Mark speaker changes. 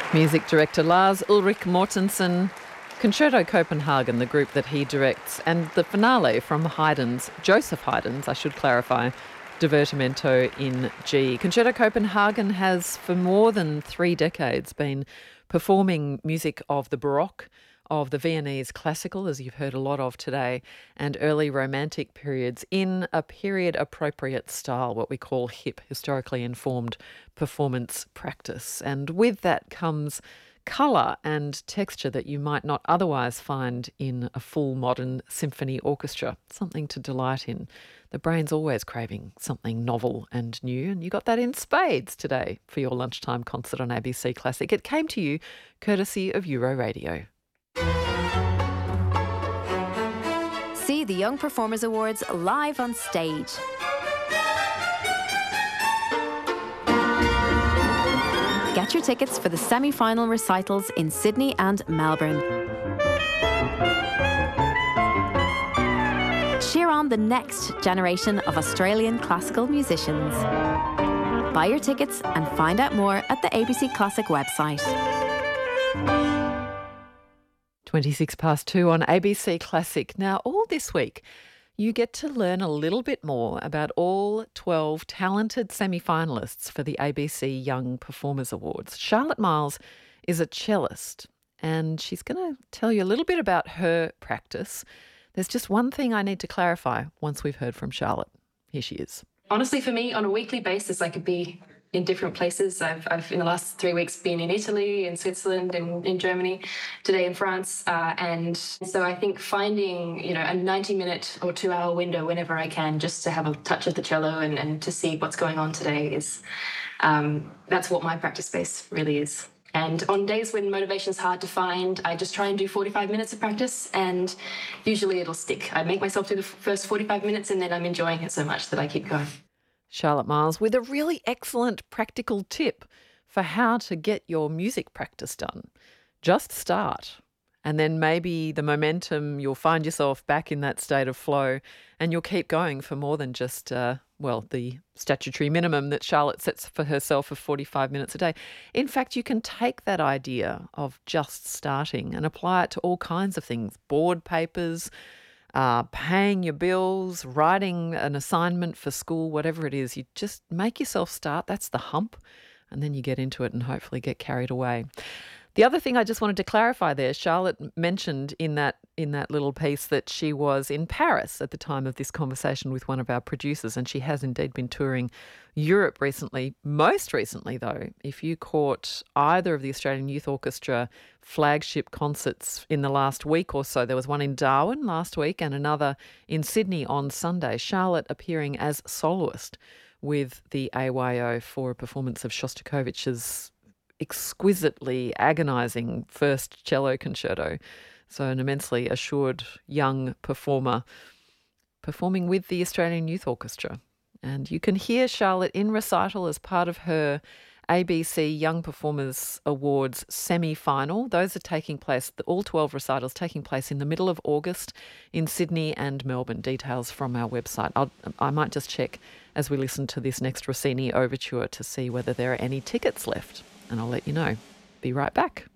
Speaker 1: Music director Lars Ulrik Mortensen, Concerto Copenhagen, the group that he directs, and the finale from Haydn's, Joseph Haydn's, I should clarify, Divertimento in G. Concerto Copenhagen has for more than 3 decades been performing music of the Baroque, of the Viennese classical, as you've heard a lot of today, and early Romantic periods in a period-appropriate style, what we call HIP, historically informed performance practice. And with that comes colour and texture that you might not otherwise find in a full modern symphony orchestra, something to delight in. The brain's always craving something novel and new, and you got that in spades today for your lunchtime concert on ABC Classic. It came to you courtesy of Euro Radio.
Speaker 2: See the Young Performers Awards live on stage. Get your tickets for the semi-final recitals in Sydney and Melbourne. Cheer on the next generation of Australian classical musicians. Buy your tickets and find out more at the ABC Classic website.
Speaker 1: 2:26 on ABC Classic. Now, all this week, you get to learn a little bit more about all 12 talented semi-finalists for the ABC Young Performers Awards. Charlotte Miles is a cellist, and she's going to tell you a little bit about her practice. There's just one thing I need to clarify once we've heard from Charlotte. Here she is.
Speaker 3: Honestly, for me, on a weekly basis, I could be in different places. I've in the last 3 weeks been in Italy, in Switzerland, in Germany, today in France, and so I think finding a 90-minute or 2-hour window whenever I can, just to have a touch of the cello and to see what's going on today is that's what my practice space really is. And on days when motivation's hard to find, I just try and do 45 minutes of practice, and usually it'll stick. I make myself do the first 45 minutes, and then I'm enjoying it so much that I keep going.
Speaker 1: Charlotte Miles with a really excellent practical tip for how to get your music practice done. Just start, and then maybe the momentum, you'll find yourself back in that state of flow, and you'll keep going for more than just, the statutory minimum that Charlotte sets for herself of 45 minutes a day. In fact, you can take that idea of just starting and apply it to all kinds of things, board papers, paying your bills, writing an assignment for school, whatever it is. You just make yourself start. That's the hump. And then you get into it and hopefully get carried away. The other thing I just wanted to clarify there, Charlotte mentioned in that little piece that she was in Paris at the time of this conversation with one of our producers, and she has indeed been touring Europe recently. Most recently, though, if you caught either of the Australian Youth Orchestra flagship concerts in the last week or so, there was one in Darwin last week and another in Sydney on Sunday, Charlotte appearing as soloist with the AYO for a performance of Shostakovich's exquisitely agonising first cello concerto. So an immensely assured young performer performing with the Australian Youth Orchestra. And you can hear Charlotte in recital as part of her ABC Young Performers Awards semi-final. Those are taking place, all 12 recitals taking place in the middle of August in Sydney and Melbourne. Details from our website. I might just check as we listen to this next Rossini overture to see whether there are any tickets left. And I'll let you know. Be right back.